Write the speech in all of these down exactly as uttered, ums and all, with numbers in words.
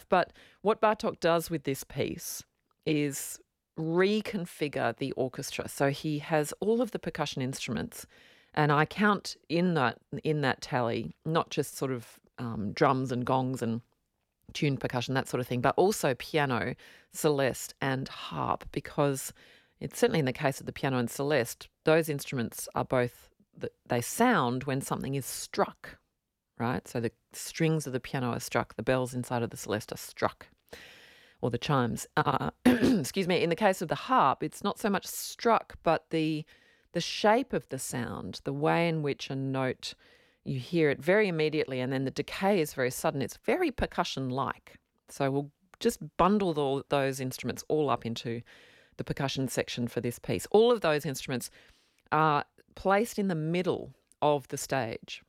But what Bartok does with this piece is reconfigure the orchestra. So he has all of the percussion instruments, and I count in that in that tally not just sort of um, drums and gongs and tuned percussion, that sort of thing, but also piano, celeste, and harp, because it's certainly in the case of the piano and celeste, those instruments are both, they sound when something is struck, right? So the strings of the piano are struck, the bells inside of the celeste are struck, or the chimes. Uh, excuse me. In the case of the harp, it's not so much struck, but the the shape of the sound, the way in which a note, you hear it very immediately, and then the decay is very sudden. It's very percussion-like. So we'll just bundle all those instruments all up into the percussion section for this piece. All of those instruments are placed in the middle of the stage.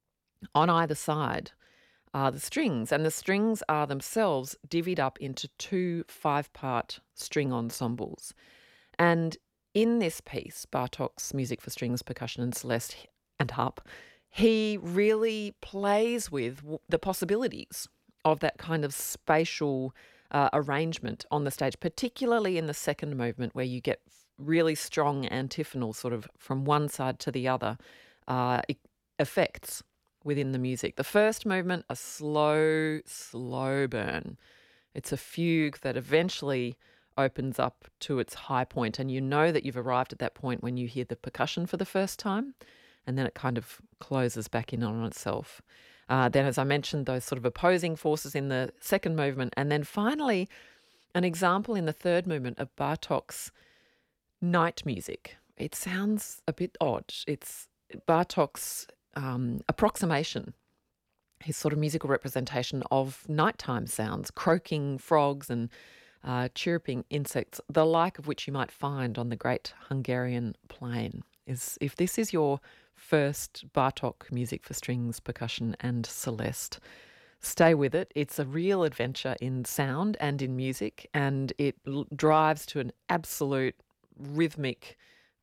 On either side are the strings, and the strings are themselves divvied up into two five-part string ensembles. And in this piece, Bartok's Music for Strings, Percussion and Celeste and Harp, he really plays with the possibilities of that kind of spatial uh, arrangement on the stage, particularly in the second movement, where you get really strong antiphonal, sort of from one side to the other, uh, effects within the music. The first movement, a slow, slow burn. It's a fugue that eventually opens up to its high point, and you know that you've arrived at that point when you hear the percussion for the first time, and then it kind of closes back in on itself. Uh, then, as I mentioned, those sort of opposing forces in the second movement, and then finally an example in the third movement of Bartok's night music. It sounds a bit odd. It's Bartok's um, approximation, his sort of musical representation of nighttime sounds, croaking frogs and uh, chirping insects, the like of which you might find on the Great Hungarian Plain. Is if this is your first Bartok Music for Strings, Percussion and Celeste, stay with it. It's a real adventure in sound and in music, and it l- drives to an absolute rhythmic,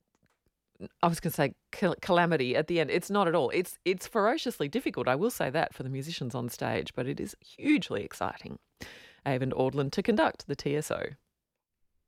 I was going to say cal- calamity at the end. It's not at all. It's it's ferociously difficult, I will say that, for the musicians on stage, but it is hugely exciting. Avon Audlin to conduct the T S O.